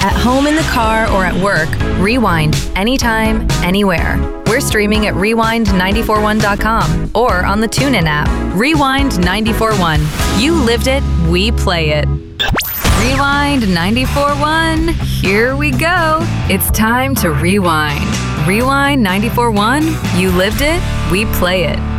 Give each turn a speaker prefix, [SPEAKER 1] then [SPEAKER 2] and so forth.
[SPEAKER 1] At home, in the car, or at work, Rewind anytime, anywhere. We're streaming at rewind941.com or on the TuneIn app. Rewind 941. You lived it, we play it. Rewind 94.1. Here we go. It's time to rewind. Rewind 94.1. You lived it, we play it.